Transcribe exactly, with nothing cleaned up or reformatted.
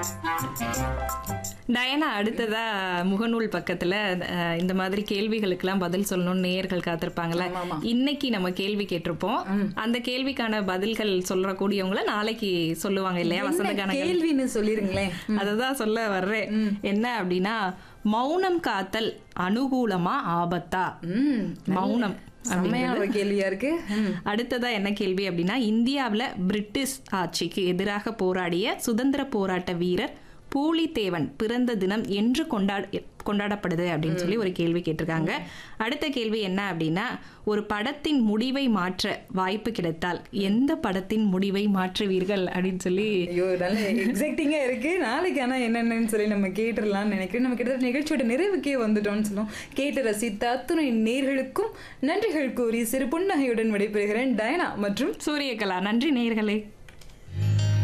Diana, அடுத்ததா முகநூல் பக்கத்துல அஹ், இந்த மாதிரி கேள்விகளுக்கெல்லாம் பதில் சொல்லணும்னு நேயர்கள் காத்திருப்பாங்கல்ல. ஆமாமா. இன்னைக்கு நம்ம கேள்வி கேட்டிருப்போம். அந்த கேள்விக்கான பதில்கள் சொல்றக்கூடியவங்கள நாளைக்கு சொல்லுவாங்க இல்லையா வசந்த என்ன கானங்கள். கேள்வின்னு சொல்லிருங்களேன். அததான் சொல்ல வர்றேன். என்ன அப்படின்னா, மௌனம் காத்தல் அனுகூலமா ஆபத்தா? ம், மௌனம் செம்மையான ஒரு கேள்வியா இருக்கு. ம். அடுத்ததா என்ன கேள்வி அப்படின்னா, இந்தியாவுல பிரிட்டிஷ் ஆட்சிக்கு எதிராக போராடிய சுதந்திர போராட்ட வீரர் பூலித்தேவன் பிறந்த தினம் என்று கொண்டாட கொண்டாடப்படுது அப்படின்னு சொல்லி ஒரு கேள்வி கேட்டிருக்காங்க. அடுத்த கேள்வி என்ன அப்படின்னா, ஒரு படத்தின் முடிவை மாற்ற வாய்ப்பு கிடைத்தால் எந்த படத்தின் முடிவை மாற்றுவீர்கள் அப்படின்னு சொல்லி. ஐயோ, நல்ல எக்ஸைட்டிங்கா இருக்கு. நாளைக்கு ஆனா என்னென்னு சொல்லி நம்ம கேட்டுடலாம்னு நினைக்கிறேன். நம்ம கிட்ட நிகழ்ச்சியோட நிறைவுக்கே வந்துட்டோம்னு சொல்லுவோம். கேட்டு ரசித்த அத்துணை நேர்களுக்கும் நன்றிகள் கூறி சிறு புன்னகையுடன் விடைபெறுகிறேன் டயனா மற்றும் சூரியகலா. நன்றி நேயர்களே.